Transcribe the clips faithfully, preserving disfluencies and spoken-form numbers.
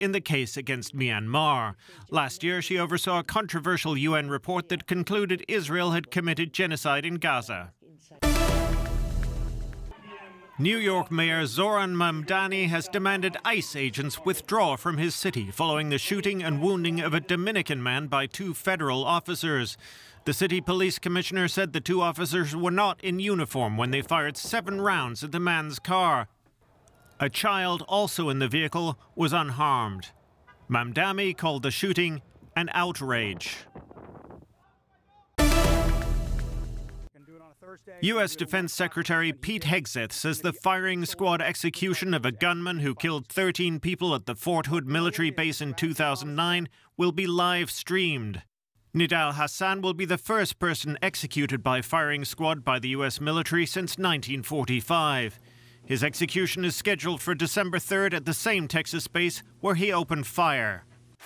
in the case against Myanmar. Last year, she oversaw a controversial U N report that concluded Israel had committed genocide in Gaza. New York Mayor Zoran Mamdani has demanded ICE agents withdraw from his city following the shooting and wounding of a Dominican man by two federal officers. The city police commissioner said the two officers were not in uniform when they fired seven rounds at the man's car. A child, also in the vehicle, was unharmed. Mamdani called the shooting an outrage. U S Defense Secretary Pete Hegseth says the firing squad execution of a gunman who killed thirteen people at the Fort Hood military base in two thousand nine will be live-streamed. Nidal Hassan will be the first person executed by firing squad by the U S military since nineteen forty-five. His execution is scheduled for December third at the same Texas base where he opened fire.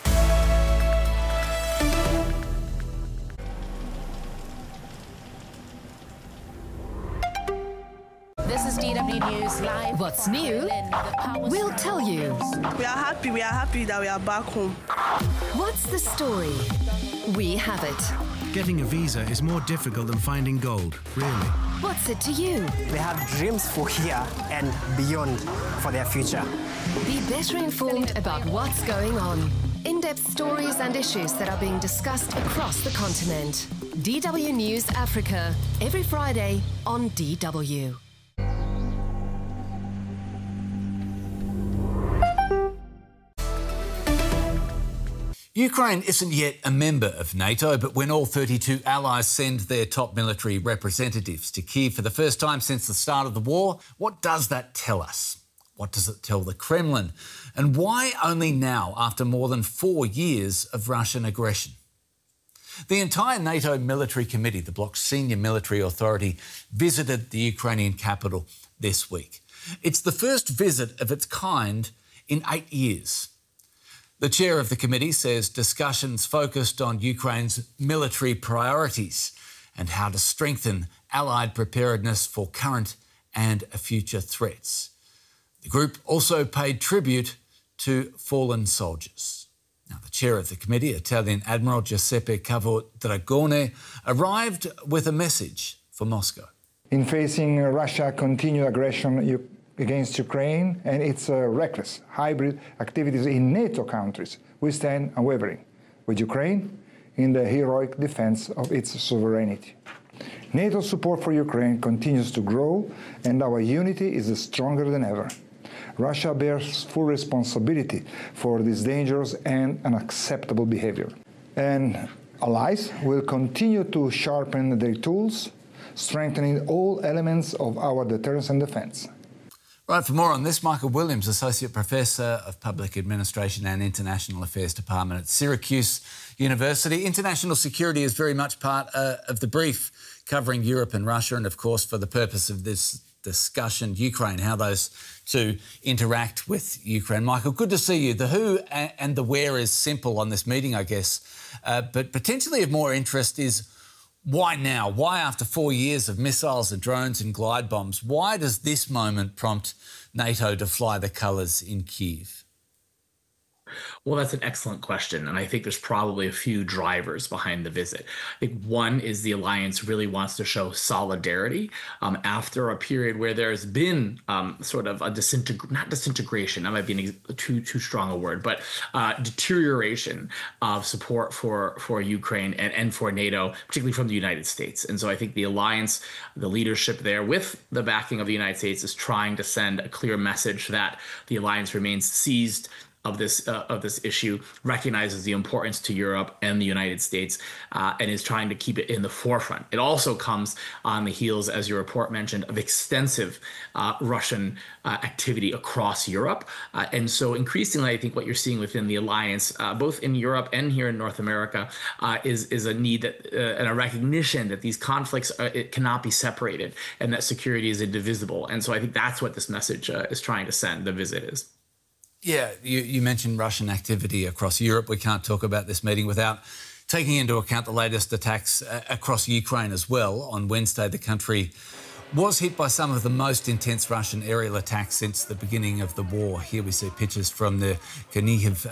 This is D W News Live. What's new? We'll tell you. We are happy, we are happy that we are back home. What's the story? We have it. Getting a visa is more difficult than finding gold, really. What's it to you? They have dreams for here and beyond for their future. Be better informed about what's going on. In-depth stories and issues that are being discussed across the continent. D W News Africa, every Friday on D W. Ukraine isn't yet a member of NATO, but when all thirty-two allies send their top military representatives to Kyiv for the first time since the start of the war, what does that tell us? What does it tell the Kremlin? And why only now, after more than four years of Russian aggression? The entire NATO military committee, the bloc's senior military authority, visited the Ukrainian capital this week. It's the first visit of its kind in eight years. The chair of the committee says discussions focused on Ukraine's military priorities and how to strengthen Allied preparedness for current and future threats. The group also paid tribute to fallen soldiers. Now, the chair of the committee, Italian Admiral Giuseppe Cavodragone, arrived with a message for Moscow. In facing Russia's continued aggression against Ukraine and its uh, reckless hybrid activities in NATO countries, we stand unwavering with Ukraine in the heroic defense of its sovereignty. NATO's support for Ukraine continues to grow, and our unity is stronger than ever. Russia bears full responsibility for this dangerous and unacceptable behavior. And allies will continue to sharpen their tools, strengthening all elements of our deterrence and defense. Right, for more on this, Michael Williams, Associate Professor of Public Administration and International Affairs Department at Syracuse University. International security is very much part uh, of the brief covering Europe and Russia, and of course, for the purpose of this discussion, Ukraine, how those two interact with Ukraine. Michael, good to see you. The who and the where is simple on this meeting, I guess, uh, but potentially of more interest is why now? Why, after four years of missiles and drones and glide bombs, why does this moment prompt NATO to fly the colours in Kyiv? Well, that's an excellent question, and I think there's probably a few drivers behind the visit. I think one is the alliance really wants to show solidarity um, after a period where there's been um, sort of a disintegration, not disintegration, that might be an, too too strong a word, but uh, deterioration of support for, for Ukraine and, and for NATO, particularly from the United States. And so I think the alliance, the leadership there with the backing of the United States is trying to send a clear message that the alliance remains seized of this uh, of this issue, recognizes the importance to Europe and the United States, uh, and is trying to keep it in the forefront. It also comes on the heels, as your report mentioned, of extensive uh, Russian uh, activity across Europe. Uh, and so increasingly, I think what you're seeing within the alliance, uh, both in Europe and here in North America, uh, is, is a need that, uh, and a recognition that these conflicts are, it cannot be separated and that security is indivisible. And so I think that's what this message uh, is trying to send, the visit is. Yeah, you, you mentioned Russian activity across Europe. We can't talk about this meeting without taking into account the latest attacks uh, across Ukraine as well. On Wednesday, the country was hit by some of the most intense Russian aerial attacks since the beginning of the war. Here we see pictures from the Chernihiv